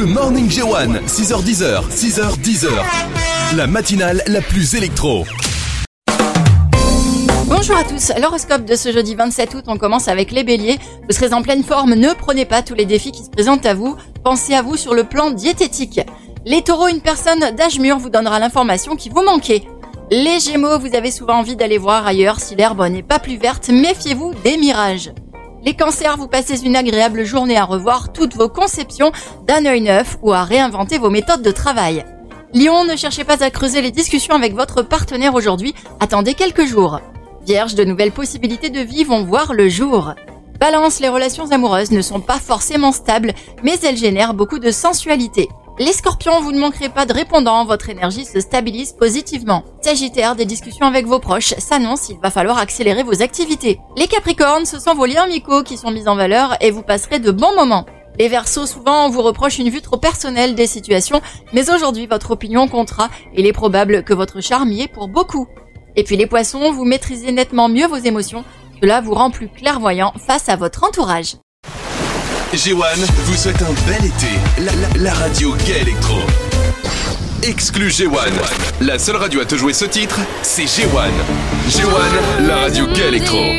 Le Morning J1, 6h10h, 6h10h. La matinale la plus électro. Bonjour à tous, l'horoscope de ce jeudi 27 août, on commence avec les béliers. Vous serez en pleine forme, ne prenez pas tous les défis qui se présentent à vous, pensez à vous sur le plan diététique. Les taureaux, une personne d'âge mûr vous donnera l'information qui vous manquait. Les gémeaux, vous avez souvent envie d'aller voir ailleurs si l'herbe n'est pas plus verte, méfiez-vous des mirages. Les cancers, vous passez une agréable journée à revoir toutes vos conceptions d'un œil neuf ou à réinventer vos méthodes de travail. Lion, ne cherchez pas à creuser les discussions avec votre partenaire aujourd'hui, attendez quelques jours. Vierge, de nouvelles possibilités de vie vont voir le jour. Balance, les relations amoureuses ne sont pas forcément stables, mais elles génèrent beaucoup de sensualité. Les scorpions, vous ne manquerez pas de répondants, votre énergie se stabilise positivement. Sagittaire, des discussions avec vos proches s'annoncent, il va falloir accélérer vos activités. Les capricornes, ce sont vos liens amicaux qui sont mis en valeur et vous passerez de bons moments. Les verseaux, souvent on vous reproche une vue trop personnelle des situations, mais aujourd'hui votre opinion comptera et il est probable que votre charme y est pour beaucoup. Et puis les poissons, vous maîtrisez nettement mieux vos émotions, cela vous rend plus clairvoyant face à votre entourage. J1 vous souhaite un bel été. La radio Gay Electro. Exclu J1. La seule radio à te jouer ce titre, c'est J1. J1, la radio Gay Electro.